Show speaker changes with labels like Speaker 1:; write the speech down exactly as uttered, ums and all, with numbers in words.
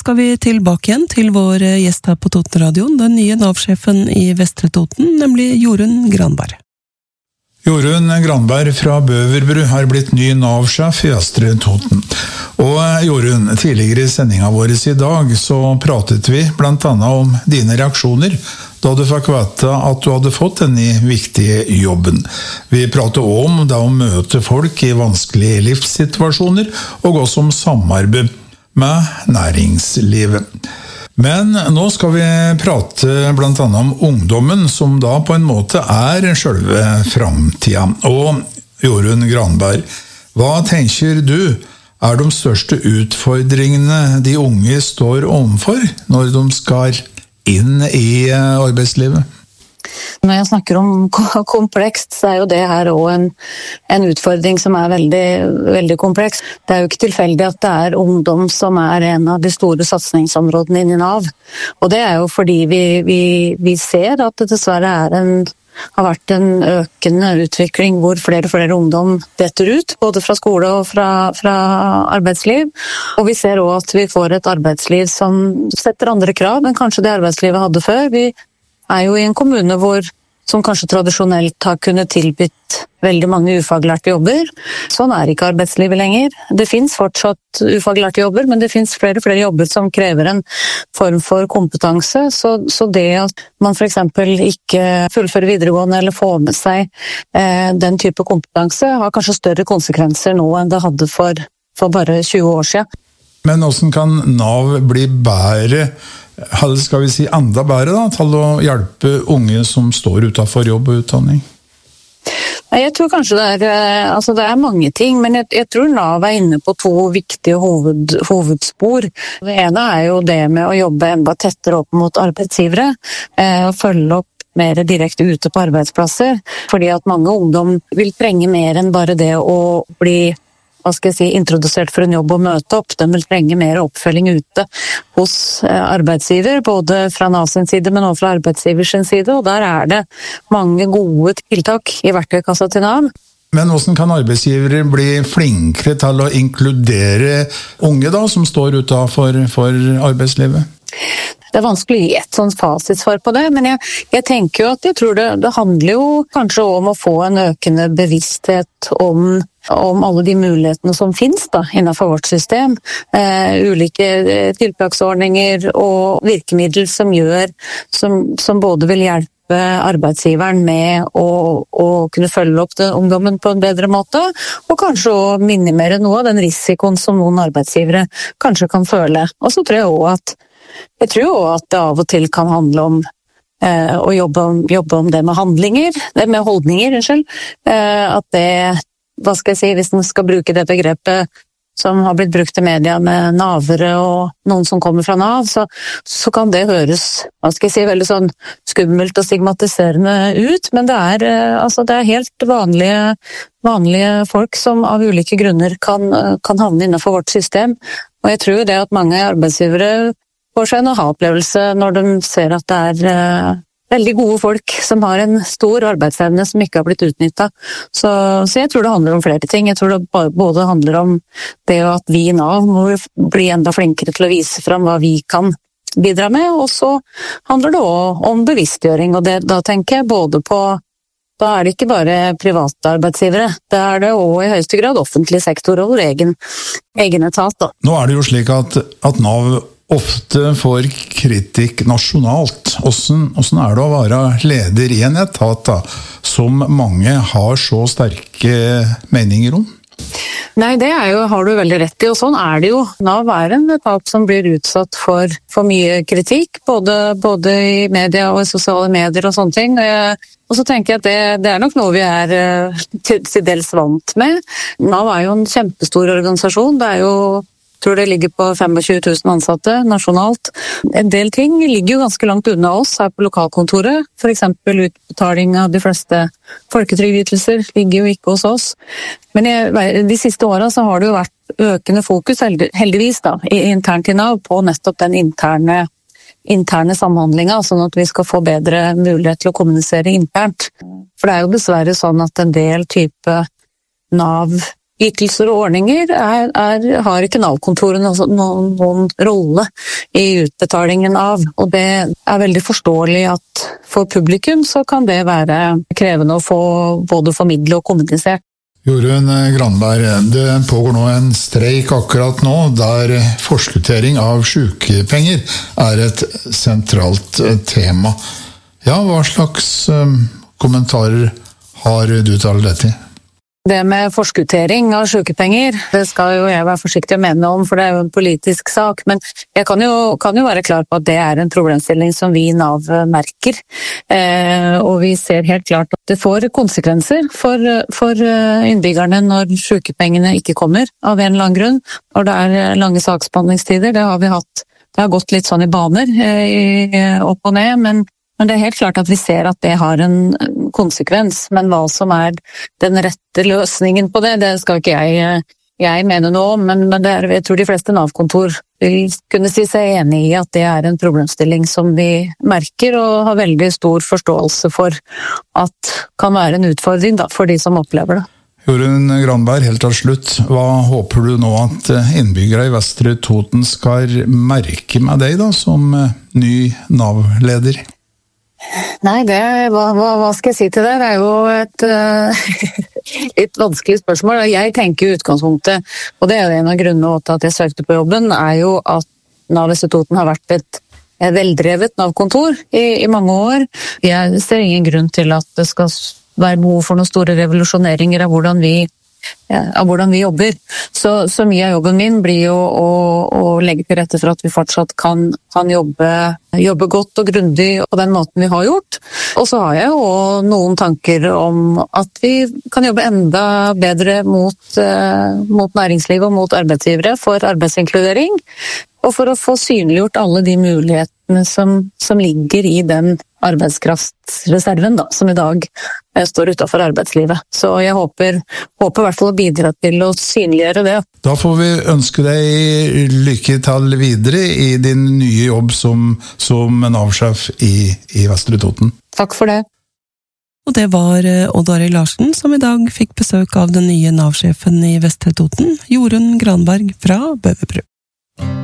Speaker 1: skal vi tilbake igjen til vår gjest her på Totenradioen, den nye Nav-sjefen i Vestre Toten, nemlig Jorunn Granberg.
Speaker 2: Jorunn Granberg fra Bøverbru har blitt ny Nav-sjef i Vestre Toten. Og Jorunn, tidligere i sendinga vår i dag så pratet vi blant annet om dine reaksjoner da du fikk vite at du hadde fått denne viktige jobben. Vi pratet også om det å møte folk i vanskelige livssituasjoner og også om samarbeid med næringslivet. Men nå skal vi prate blant annet om ungdommen, som da på en måte er selve framtida. Og Jorunn Granberg, hva tenker du er de største utfordringene de unge står overfor når de skal inn i arbeidslivet?
Speaker 3: Når jeg snakker om komplekst, så er jo det her også en, en utfordring som er veldig, veldig kompleks. Det er jo ikke tilfeldig at det er ungdom som er en av de store satsingsområdene innen Nav. Og det er jo fordi vi, vi, vi ser at det dessverre er en, har vært en økende utvikling hvor flere og flere ungdom detter ut, både fra skole og fra, fra arbeidsliv. Og vi ser også at vi får et arbeidsliv som setter andre krav enn kanskje det arbeidslivet hadde før. Vi er jo i en kommune hvor, som kanskje tradisjonelt har kunnet tilbytt veldig mange ufaglærte jobber. Sånn er ikke arbeidslivet lenger. Det finnes fortsatt ufaglærte jobber, men det finnes flere og flere jobber som krever en form for kompetanse. Så, så det at man for eksempel ikke fullfører videregående eller får med seg eh, den type kompetanse, har kanskje større konsekvenser nå enn det hadde for, for bare tjue år siden.
Speaker 2: Men hvordan kan Nav bli bedre, eller skal vi si enda bedre da, til å hjelpe unge som står utenfor jobb og utdanning?
Speaker 3: Jeg tror kanskje det er, altså det er mange ting, men jeg, jeg tror Nav er inne på to viktige hoved, hovedspor. Det ene er jo det med å jobbe enda tettere opp mot arbeidsgivere, eh, og følge opp mer direkte ute på arbeidsplasser, fordi at mange ungdom vil trenge mer enn bare det å bli hva skal jeg si, introdusert for en jobb og møte opp. De vil trenge mer oppfølging ute hos arbeidsgiver, både fra Nav sin side, men også fra arbeidsgivers sin side, og der er det mange gode tiltak i verktøykassa til Nav.
Speaker 2: Men hvordan kan arbeidsgivere bli flinkere til å inkludere unge da, som står utenfor for arbeidslivet?
Speaker 3: Det er vanskelig å gi et sånt fasitsvar på det, men jeg, jeg tenker jo at jeg tror det, det handler jo kanskje om å få en økende bevissthet om, om alle de mulighetene som finnes da, innenfor vårt system. Eh, ulike tiltaksordninger og virkemidler som gjør, som, som både vil hjelpe arbeidsgiveren med å, å kunne følge opp den ungdommen på en bedre måte, og kanskje å minimere noe av den risikoen som noen arbeidsgivere kanskje kan føle. Og så tror jeg også at Jeg tror jo at det av og til kan handle om eh, å jobbe om, jobbe om det med handlinger, det med holdninger, unnskyld. Eh, at det, hva skal jeg si, hvis man skal bruke det begrepet som har blitt brukt i media med navere og noen som kommer fra Nav, så, så kan det høres, hva skal jeg si, veldig sånn skummelt og stigmatiserende ut, men det er, eh, altså det er helt vanlige, vanlige folk som av ulike grunner kan, kan havne innenfor vårt system. Og jeg tror det at mange arbeidsgivere får seg en aha-opplevelse når de ser at det er uh, veldig gode folk som har en stor arbeidsevne som ikke har blitt utnyttet. Så, så jeg tror det handler om flere ting. Jeg tror det både handler om det at vi i Nav må bli enda flinkere til å vise fram hva vi kan bidra med, og så handler det også om bevisstgjøring, og det, da tenker jeg både på da er det ikke bare private arbeidsgivere, det er det også i høyeste grad offentlig sektor og vår egen, egen etat. Da.
Speaker 2: Nå er det jo slik at, at Nav ofte får kritikk nasjonalt. Hvordan, hvordan er det å være leder i en etat da, som mange har så sterke meninger om?
Speaker 3: Nei, det er jo, har du veldig rett i, og sånn er det jo. Nav er en etat som blir utsatt for, for mye kritikk, både, både i media og i sosiale medier og sånne ting. Og så tenker jeg at det, det er nok noe vi er til, til dels vant med. Nav er jo en kjempestor organisasjon, det er jo Jeg tror det ligger på tjuefem tusen ansatte nasjonalt. En del ting ligger jo ganske langt unna oss her på lokalkontoret. For eksempel utbetaling av de fleste folketrygdytelser ligger jo ikke hos oss. Men jeg, de siste årene så har det jo vært økende fokus, heldigvis da, internt i Nav, på nettopp den interne, interne samhandlinga, sånn at vi skal få bedre mulighet til å kommunisere internt. For det er jo dessverre sånn at en del type Nav ytelser og ordninger er, er, har ikke Nav-kontorene altså noen, noen rolle i utbetalingen av, og det er veldig forståelig at for publikum så kan det være krevende å få både formidle og kommunisere.
Speaker 2: Jorunn Granberg, det pågår nå en streik akkurat nå, der forskuttering av sykepenger er et sentralt tema. Ja, hva slags kommentarer har du til dette?
Speaker 3: Det med forskuttering av sykepenger, det skal jo jeg være forsiktig å mene om, for det er jo en politisk sak, men jeg kan jo, kan jo være klar på at det er en problemstilling som vi i Nav merker, eh, og vi ser helt klart at det får konsekvenser for, for innbyggerne når sykepengene ikke kommer av en eller annen grunn, og det er lange saksbehandlingstider, det har vi hatt, det har gått litt sånn i baner, eh, opp og ned, men Men det er helt klart at vi ser at det har en konsekvens, men hva som er den rette løsningen på det, det skal ikke jeg, jeg mene noe om, men, men det er, jeg tror de fleste Nav-kontor vil kunne si seg enig i at det er en problemstilling som vi merker og har veldig stor forståelse for at kan være en utfordring da, for de som opplever det.
Speaker 2: Jorunn Granberg, helt til slutt, hva håper du nå at innbyggere i Vestre Toten skal merke med deg da, som ny Nav-leder?
Speaker 3: Nei, det, hva, hva, hva skal jeg si til det? Det er jo et uh, litt vanskelig spørsmål. Jeg tenker i utgangspunktet, og det er en av grunnene til at jeg søkte på jobben, er jo at Nav Vestre Toten har vært et veldrevet Nav-kontor i, i mange år. Jeg ser ingen grunn til at det skal være behov for noen store revolusjoneringer av hvordan vi av hvordan vi jobber. Så, så mye av jobben min blir jo å, å legge til rette for at vi fortsatt kan, kan jobbe, jobbe godt og grundig på den måten vi har gjort. Og så har jeg jo noen tanker om at vi kan jobbe enda bedre mot, uh, mot næringslivet og mot arbeidsgivere for arbeidsinkludering, og for å få synliggjort alle de mulighetene som, som ligger i den arbeidskraftsreserven da, som i dag eh, står utenfor arbeidslivet. Så jeg håper, håper i hvert fall å bidra til å synliggjøre det.
Speaker 2: Da får vi ønske deg lykke til videre i din nye jobb som, som Nav-sjef i, i Vestre Toten.
Speaker 3: Takk for det.
Speaker 1: Og det var Odd Arild Larsen som i dag fikk besøk av den nye Nav-sjefen i Vestre Toten, Jorunn Granberg fra Bøverbru.